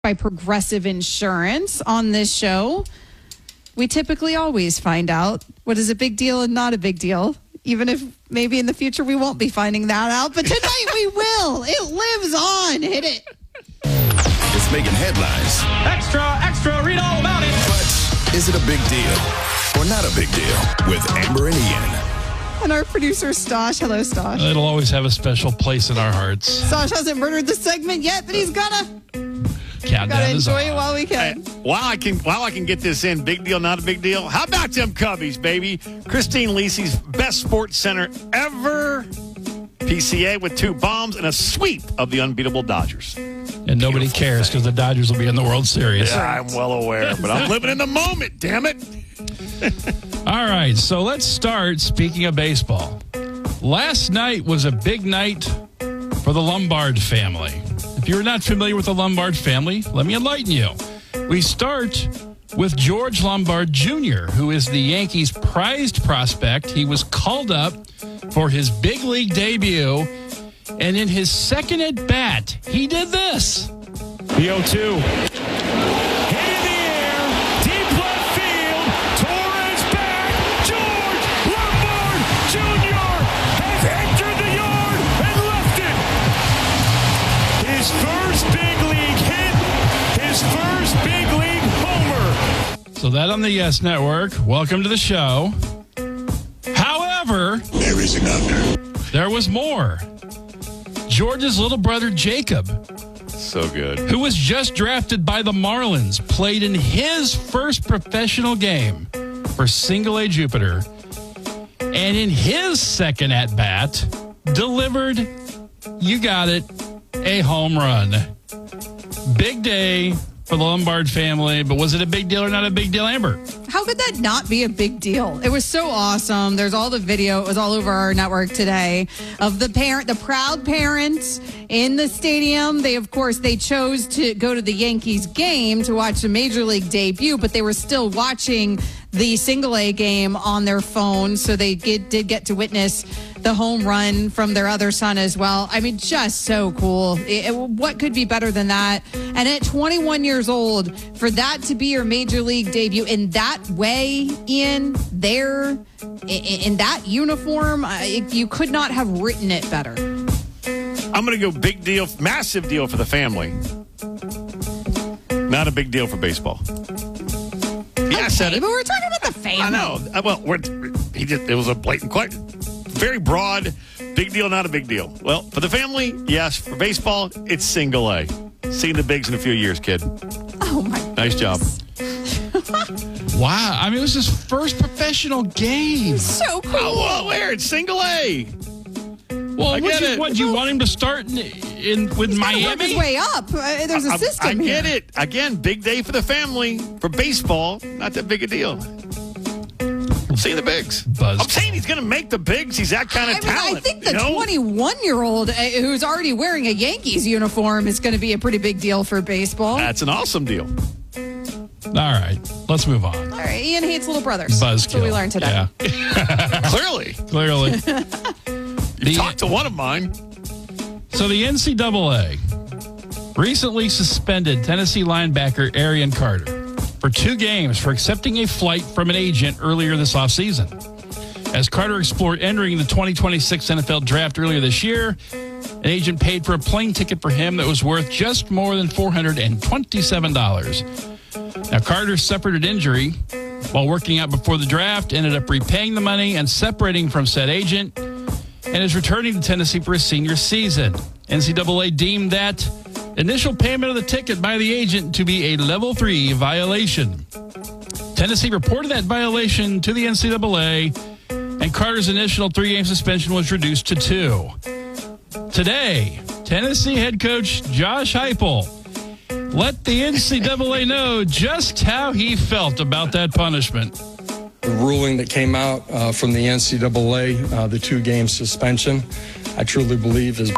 by Progressive Insurance. On this show, we typically always find out what is a big deal and not a big deal, even if maybe in the future we won't be finding that out. But tonight we will. It lives on. Hit it. It's making headlines. Extra, read all about it. But is it a big deal or not a big deal with Amber and Ian? And our producer, Stosh. Hello, Stosh. It'll always have a special place in our hearts. Stosh hasn't murdered the segment yet, but he's gonna. Countdown Gotta is enjoy on. it while we can. While I can get this in, big deal, not a big deal. How about them Cubbies, baby? Christine Lisi's best sports center ever. PCA with 2 bombs and a sweep of the unbeatable Dodgers. And nobody cares because the Dodgers will be in the World Series. Yeah, I'm well aware, but I'm living in the moment, damn it. All right, so let's start. Speaking of baseball, last night was a big night for the Lombard family. If you're not familiar with the Lombard family, let me enlighten you. We start with George Lombard Jr., who is the Yankees' prized prospect. He was called up for his big league debut, and in his second at bat, he did this. The 0-2. Hit in the air, deep left field, Torres back, George Lombard Jr. has entered the yard and left it. His first big league hit, his first big league homer. So that on the Yes Network. Welcome to the show. However, There is a governor. there was more. George's little brother, Jacob, So good. who was just drafted by the Marlins, played in his first professional game for Single A Jupiter. And in his second at-bat, delivered, you got it, a home run. Big day for the Lombard family, but was it a big deal or not a big deal, Amber? How could that not be a big deal? It was so awesome. There's all the video. It was all over our network today of the proud parents in the stadium. They chose to go to the Yankees game to watch the Major League debut, but they were still watching the Single A game on their phone. So they did get to witness the home run from their other son as well. I mean, just so cool. What could be better than that? And at 21 years old, for that to be your Major League debut in that way, in that uniform, you could not have written it better. I'm going to go big deal, massive deal for the family. Not a big deal for baseball. Yeah, I said it. But we're talking about the family. I know. Well, it was a blatant question. Very broad. Big deal, not a big deal. Well, for the family, yes. For baseball, it's Single A. Seeing the bigs in a few years, kid. Oh, my Nice job. Wow. I mean, it was his first professional game. So cool. Oh, well, where? It's Single A. Well, I get it. What, do you want him to start with He's gotta work his Miami? way up. There's a system I get here. it. Again, big day for the family. For baseball, not that big a deal. See the bigs. Buzz. I'm saying he's going to make the bigs. He's that kind of talent. I think the you know? 21-year-old who's already wearing a Yankees uniform is going to be a pretty big deal for baseball. That's an awesome deal. All right, let's move on. All right, Ian hates little brothers. Buzzkill. That's what we learned today. Yeah, Clearly. clearly. You talked to one of mine. So the NCAA recently suspended Tennessee linebacker Arian Carter for 2 games for accepting a flight from an agent earlier this offseason. As Carter explored entering the 2026 NFL Draft earlier this year, an agent paid for a plane ticket for him that was worth just more than $427. Now, Carter suffered an injury while working out before the draft, ended up repaying the money and separating from said agent, and is returning to Tennessee for his senior season. NCAA deemed that initial payment of the ticket by the agent to be a Level 3 violation. Tennessee reported that violation to the NCAA, and Carter's initial 3-game suspension was reduced to 2. Today, Tennessee head coach Josh Heupel let the NCAA know just how he felt about that punishment. The ruling that came out from the NCAA, the 2-game suspension, I truly believe is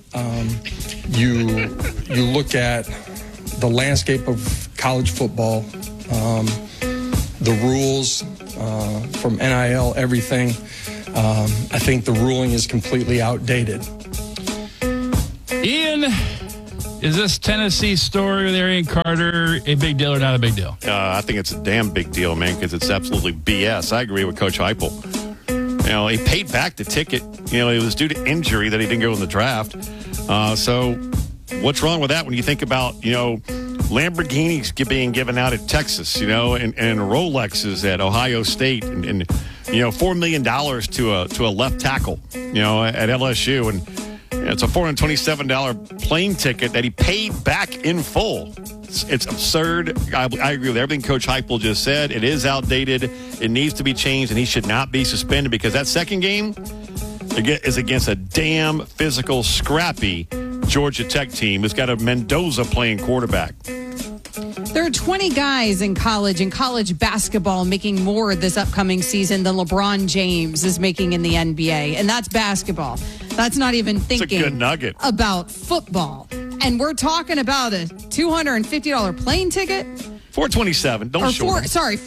you look at the landscape of college football, the rules from NIL, everything. I think the ruling is completely outdated. Ian, Is this Tennessee story with Arian Carter a big deal or not a big deal? I think it's a damn big deal, man, because it's absolutely BS. I agree with Coach Heupel. He paid back the ticket. It was due to injury that he didn't go in the draft. So what's wrong with that when you think about, Lamborghinis being given out at Texas, and Rolexes at Ohio State and $4 million to a left tackle, at LSU. And it's a $427 plane ticket that he paid back in full. It's absurd. I agree with everything Coach Heupel just said. It is outdated. It needs to be changed, and he should not be suspended because that second game is against a damn physical, scrappy Georgia Tech team who's got a Mendoza playing quarterback. There are 20 guys in college basketball making more this upcoming season than LeBron James is making in the NBA. And that's basketball. That's not even thinking a good nugget about football. And we're talking about a $250 plane ticket? $427. Don't short.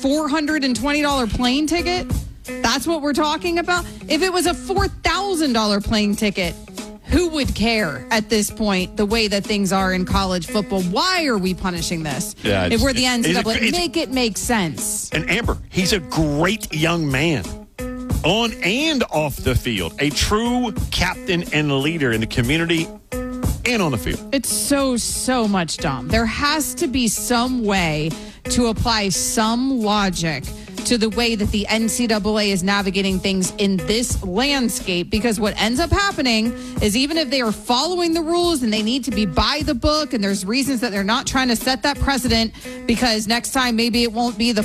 $420 plane ticket? That's what we're talking about? If it was a $4,000 plane ticket, who would care at this point, the way that things are in college football? Why are we punishing this? Yeah, if we're the NCAA, make it make sense. And Amber, he's a great young man on and off the field. A true captain and leader in the community and on the field. It's so much dumb. There has to be some way to apply some logic to the way that the NCAA is navigating things in this landscape, because what ends up happening is even if they are following the rules and they need to be by the book and there's reasons that they're not trying to set that precedent because next time maybe it won't be the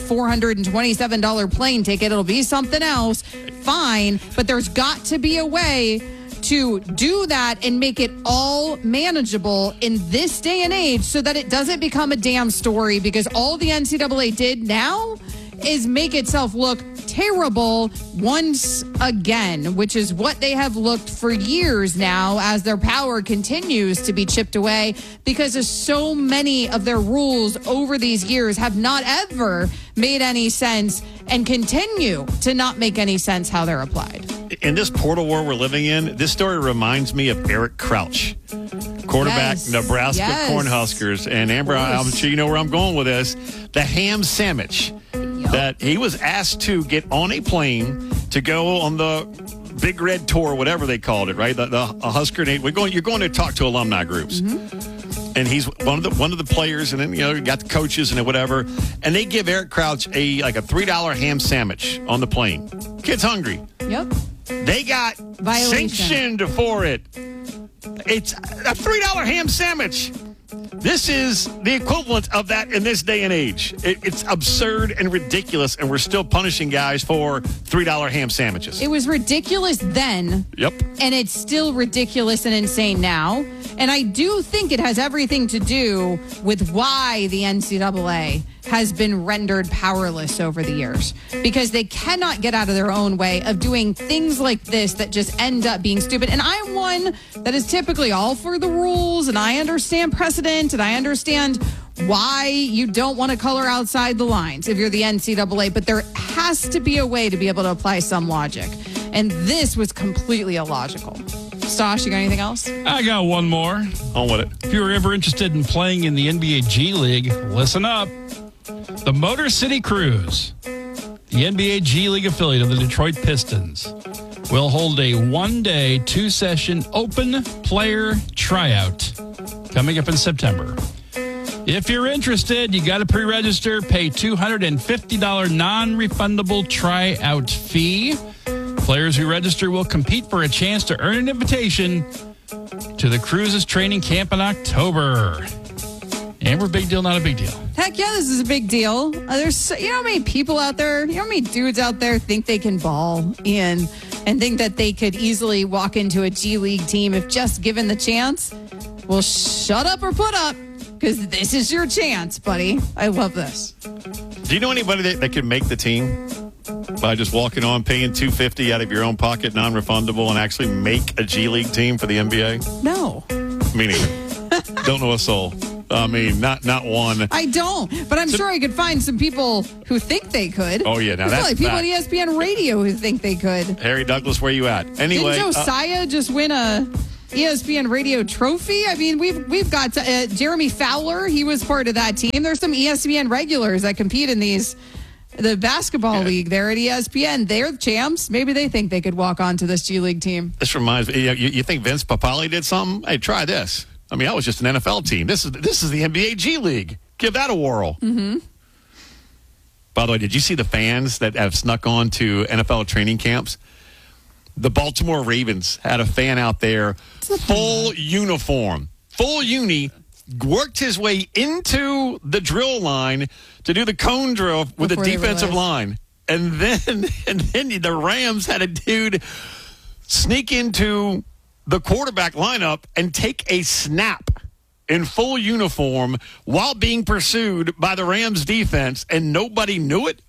$427 plane ticket, it'll be something else, fine, but there's got to be a way to do that and make it all manageable in this day and age so that it doesn't become a damn story, because all the NCAA did now is make itself look terrible once again, which is what they have looked for years now as their power continues to be chipped away because of so many of their rules over these years have not ever made any sense and continue to not make any sense how they're applied. In this portal world we're living in, this story reminds me of Eric Crouch, quarterback, Nebraska Cornhuskers. And Amber, I'm sure you know where I'm going with this. The ham sandwich that he was asked to get on a plane to go on the Big Red Tour, whatever they called it, right? The Husker. You're going to talk to alumni groups. Mm-hmm. And he's one of the players, and then you got the coaches and whatever. And they give Eric Crouch a $3 ham sandwich on the plane. Kid's hungry. Yep. They got sanctioned for it. It's a $3 ham sandwich. This is the equivalent of that in this day and age. It's absurd and ridiculous, and we're still punishing guys for $3 ham sandwiches. It was ridiculous then. Yep. And it's still ridiculous and insane now. And I do think it has everything to do with why the NCAA has been rendered powerless over the years, because they cannot get out of their own way of doing things like this that just end up being stupid. And I'm one that is typically all for the rules, and I understand precedent, and I understand why you don't want to color outside the lines if you're the NCAA, but there has to be a way to be able to apply some logic. And this was completely illogical. Stosh, you got anything else? I got one more. On with it. If you were ever interested in playing in the NBA G League, listen up. The Motor City Cruise, the NBA G League affiliate of the Detroit Pistons, will hold a one-day, two-session open player tryout coming up in September. If you're interested, you got to pre-register, pay $250 non-refundable tryout fee. Players who register will compete for a chance to earn an invitation to the Cruise's training camp in October. Amber, big deal, not a big deal? Heck yeah, this is a big deal. There's, you know how many people out there, you know how many dudes out there think they can ball, Ian, and think that they could easily walk into a G League team if just given the chance? Well, shut up or put up, because this is your chance, buddy. I love this. Do you know anybody that could make the team by just walking on, paying $250 out of your own pocket, non-refundable, and actually make a G League team for the NBA? No. Me neither. Don't know a soul. I mean, not one. I don't, but I'm sure I could find some people who think they could. Oh, yeah. Now There's that's probably people at ESPN Radio who think they could. Harry Douglas, where you at? Anyway. Didn't Josiah just win a ESPN Radio Trophy. I mean, we've got Jeremy Fowler. He was part of that team. There's some ESPN regulars that compete in the basketball league there at ESPN. They're champs. Maybe they think they could walk onto this G League team. This reminds me. You think Vince Papale did something? Hey, try this. I mean, that was just an NFL team. This is the NBA G League. Give that a whirl. Mm-hmm. By the way, did you see the fans that have snuck on to NFL training camps? The Baltimore Ravens had a fan out there, full uniform, full uni, worked his way into the drill line to do the cone drill with the defensive line. And then the Rams had a dude sneak into the quarterback lineup and take a snap in full uniform while being pursued by the Rams defense, and nobody knew it.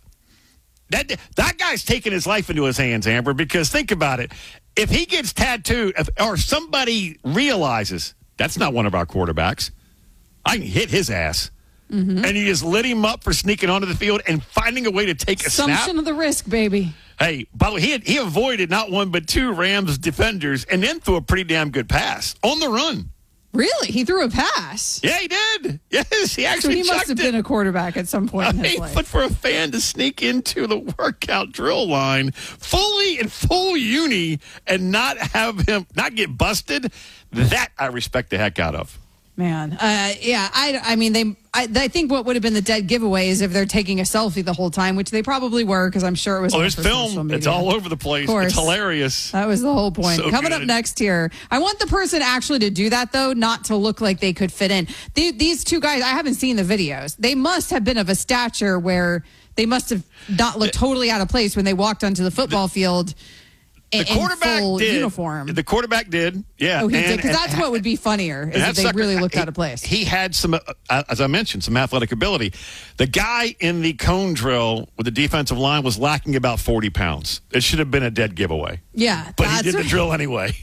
That guy's taking his life into his hands, Amber, because think about it. If he gets tattooed or somebody realizes that's not one of our quarterbacks, I can hit his ass. Mm-hmm. And he just lit him up for sneaking onto the field and finding a way to take a snap. Assumption of the risk, baby. Hey, by the way, he avoided not one but two Rams defenders and then threw a pretty damn good pass on the run. Really? He threw a pass? Yeah, he did. Yes, he actually So he must have been a quarterback at some point in his life. But for a fan to sneak into the workout drill line fully in full uni and not have him not get busted, that I respect the heck out of. Man, yeah, I mean, I think what would have been the dead giveaway is if they're taking a selfie the whole time, which they probably were, because I'm sure it was. Oh, there's film. It's all over the place. It's hilarious. That was the whole point. So Coming good. up next here, I want the person actually to do that, though, not to look like they could fit in. These two guys, I haven't seen the videos. They must have been of a stature where they must have not looked totally out of place when they walked onto the football field. The quarterback in full did. uniform. The quarterback did. Yeah. Oh, he did. Because that's what would be funnier is if they really looked out of place. He had some, as I mentioned, some athletic ability. The guy in the cone drill with the defensive line was lacking about 40 pounds. It should have been a dead giveaway. Yeah. But he did the drill anyway.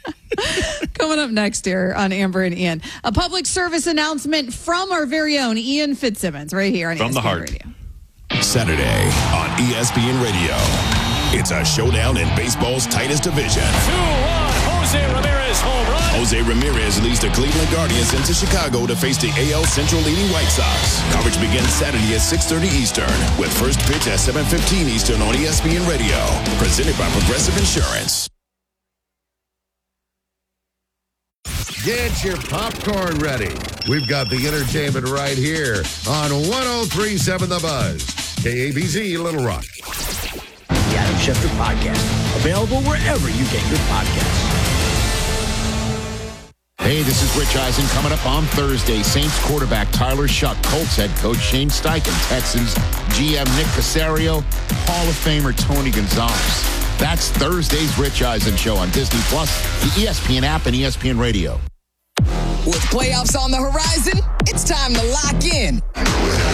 Coming up next here on Amber and Ian, a public service announcement from our very own Ian Fitzsimmons right here on From ESPN the heart. Radio. Saturday on ESPN Radio. It's a showdown in baseball's tightest division. 2-1, Jose Ramirez home run. Jose Ramirez leads the Cleveland Guardians into Chicago to face the AL Central leading White Sox. Coverage begins Saturday at 6:30 Eastern with first pitch at 7:15 Eastern on ESPN Radio. Presented by Progressive Insurance. Get your popcorn ready. We've got the entertainment right here on 103.7 The Buzz. KABZ Little Rock. The Adam Schefter Podcast. Available wherever you get your podcasts. Hey, this is Rich Eisen. Coming up on Thursday, Saints quarterback Tyler Shuck, Colts head coach Shane Steichen, Texans GM Nick Caserio, Hall of Famer Tony Gonzalez. That's Thursday's Rich Eisen Show on Disney+, the ESPN app, and ESPN Radio. With playoffs on the horizon, it's time to lock in.